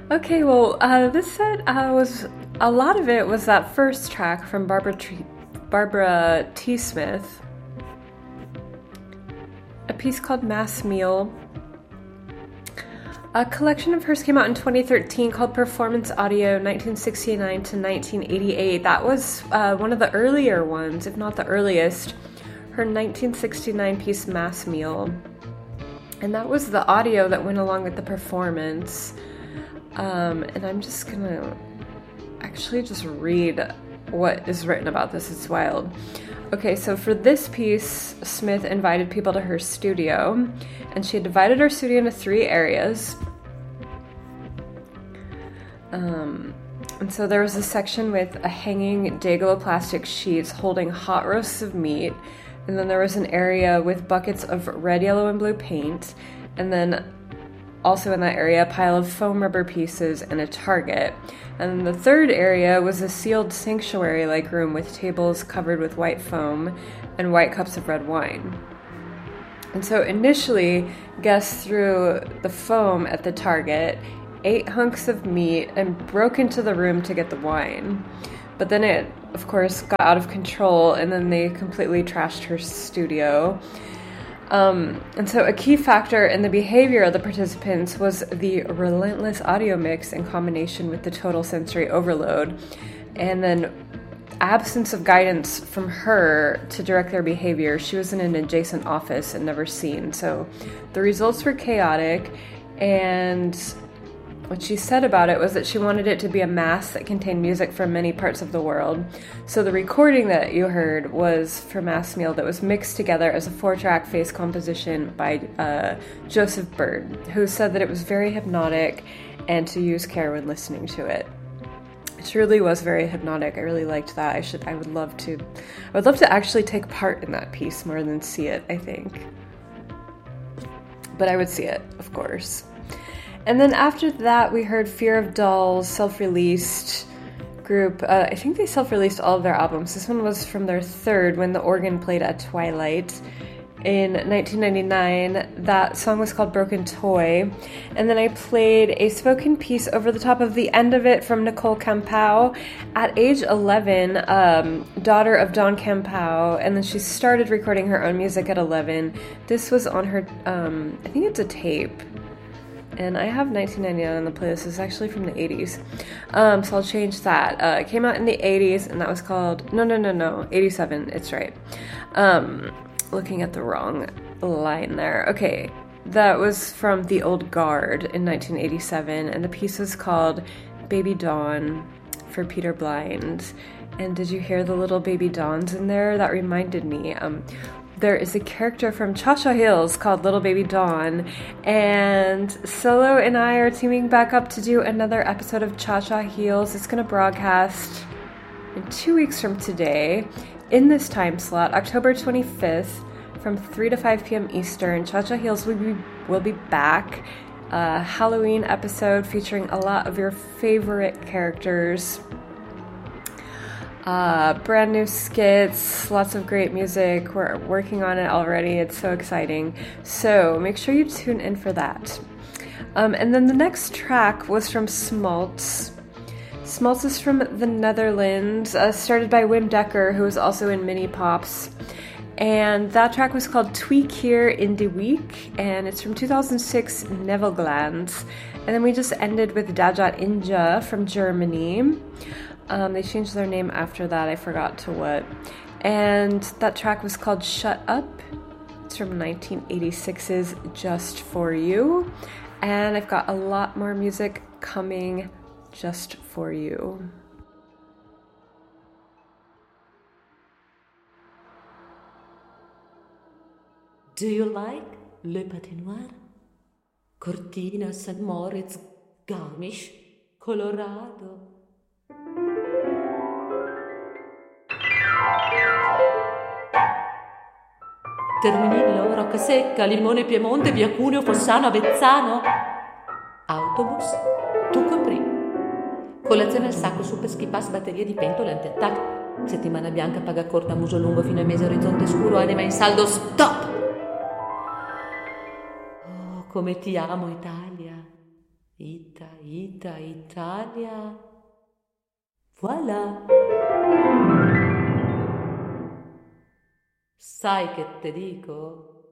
Okay, well, this set was a lot of it was that first track from Barbara T. Smith, a piece called Mass Meal. A collection of hers came out in 2013 called Performance Audio 1969 to 1988. That was one of the earlier ones, if not the earliest. Her 1969 piece Mass Meal. And that was the audio that went along with the performance. And I'm just gonna actually just read what is written about this. It's wild. Okay, so for this piece, Smith invited people to her studio, and she had divided her studio into 3 areas. And so there was a section with a hanging Day-Glo plastic sheets holding hot roasts of meat, and then there was an area with buckets of red, yellow, and blue paint, and then also in that area, a pile of foam rubber pieces and a target. And then the third area was a sealed sanctuary-like room with tables covered with white foam and white cups of red wine. And so initially, guests threw the foam at the target, ate hunks of meat, and broke into the room to get the wine. But then it, of course, got out of control, and then they completely trashed her studio. And so a key factor in the behavior of the participants was the relentless audio mix in combination with the total sensory overload, and then absence of guidance from her to direct their behavior. She was in an adjacent office and never seen. So the results were chaotic, and what she said about it was that she wanted it to be a mass that contained music from many parts of the world. So the recording that you heard was for Mass Meal that was mixed together as a 4-track phase composition by Joseph Bird, who said that it was very hypnotic and to use care when listening to it. It truly was very hypnotic. I really liked that. I would love to actually take part in that piece more than see it, I think. But I would see it, of course. And then after that, we heard Fear of Dolls, self-released group. I think they self-released all of their albums. This one was from their third, When the Organ Played at Twilight, in 1999. That song was called Broken Toy. And then I played a spoken piece over the top of the end of it from Nicole Campau. At age 11, daughter of Don Campau, and then she started recording her own music at 11. This was on her, I think it's a tape. And I have 1999 on the playlist. It's actually from the 80s. So I'll change that. It came out in the 80s, and that was called... No. 87. It's right. Looking at the wrong line there. Okay. That was from The Old Guard in 1987, and the piece was called Baby Dawn for Peter Blind. And did you hear the little baby dawns in there? That reminded me. There is a character from Cha-Cha Heels called Little Baby Dawn, and Solo and I are teaming back up to do another episode of Cha-Cha Heels. It's going to broadcast in 2 weeks from today in this time slot, October 25th from 3 to 5 p.m. Eastern. Cha-Cha Heels will be back. Halloween episode featuring a lot of your favorite characters. Brand new skits, lots of great music. We're working on it already. It's so exciting. So make sure you tune in for that. And then the next track was from Smaltz. Smaltz is from the Netherlands, started by Wim Dekker, who was also in Mini Pops. And that track was called Tweak Here in the Week, and it's from 2006 Nevelglands. And then we just ended with Dajat Inja from Germany. They changed their name after that, I forgot to what. And that track was called Shut Up. It's from 1986's Just For You. And I've got a lot more music coming just for you. Do you like Le Patinoire? Cortina, St. Moritz, Garmisch, Colorado. Terminillo, Roccasecca, Limone Piemonte, via Cuneo, Fossano, Avezzano. Autobus, tu compri. Colazione al sacco, super ski pass, batterie di pentole, anti-attack. Settimana bianca, paga corta, muso lungo, fino a mese, orizzonte scuro, anima in saldo, stop! Oh, come ti amo, Italia. Italia. Voilà. Sai che te dico?